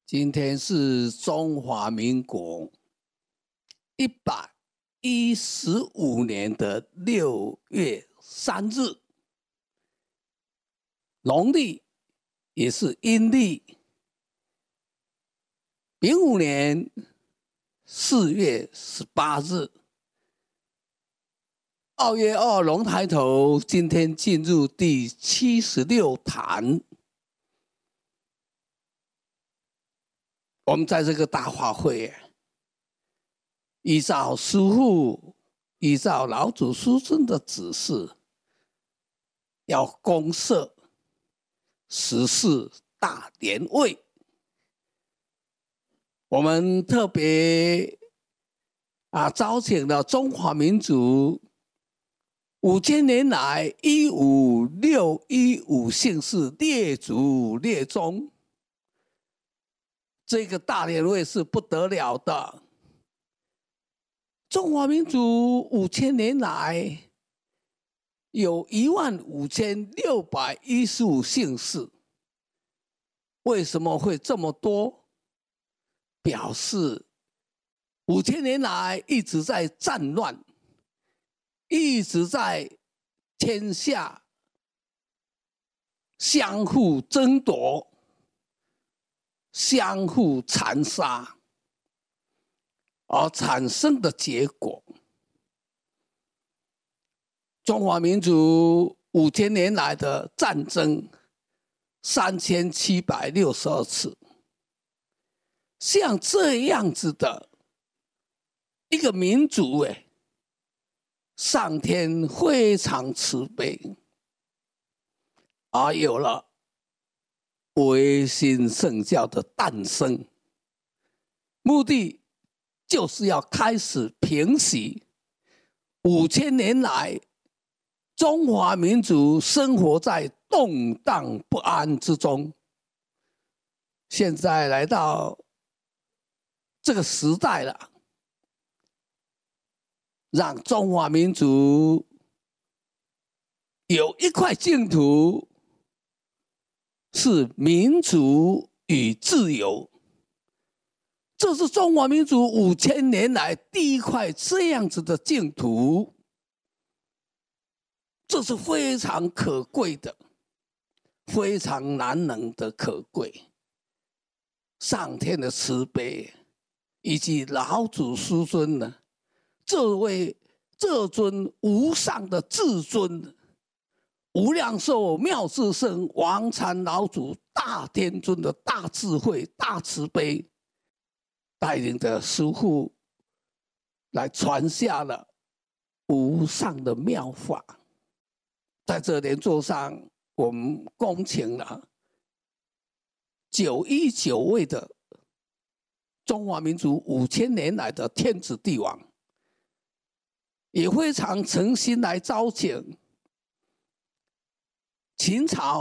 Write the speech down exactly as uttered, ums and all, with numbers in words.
今天是中华民国一百一十五年的六月三日，农历也是阴历丙午年四月十八日。二月二龙抬头，今天进入第七十六坛。我们在这个大法会，依照师父、依照老祖师尊的指示，要公设十四大莲位。我们特别啊招请了中华民族五千年来一五六一五姓氏列祖列宗。这个大莲位是不得了的。中华民族五千年来有一万五千六百一十五姓氏，为什么会这么多？表示五千年来一直在战乱，一直在天下相互争夺，相互残杀而产生的结果。中华民族五千年来的战争三千七百六十二次，像这样子的一个民族，哎，上天非常慈悲，而有了维新圣教的诞生，目的就是要开始平息五千年来中华民族生活在动荡不安之中。现在来到这个时代了，让中华民族有一块净土是民主与自由，这是中华民族五千年来第一块这样子的净土，这是非常可贵的，非常难能的可贵。上天的慈悲以及老祖师尊呢，这位这尊无上的至尊无量寿妙智圣王禅老祖大天尊的大智慧、大慈悲，带领着师父来传下了无上的妙法。在这莲座上，我们恭请了九一九位的中华民族五千年来的天子帝王，也非常诚心来招请秦朝